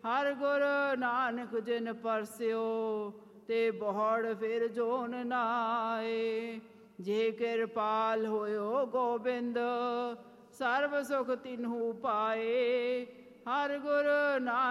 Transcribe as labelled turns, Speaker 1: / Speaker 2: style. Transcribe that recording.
Speaker 1: ਹਰ ਗੁਰ ਨਾਨਕ ਜਿਨ ਪਰਸਿਓ, ਤੇ ਬੋਹੜ ਫਿਰ ਜੋਨ ਨਾਏ। ਜੇ ਕਿਰਪਾਲ ਹੋਇਓ ਗੋਬਿੰਦ, ਸਰਬ ਸੁਖ ਤਿਨਹੂ ਪਾਏ। ਹਰ ਗੁਰ ਨਾਨਕ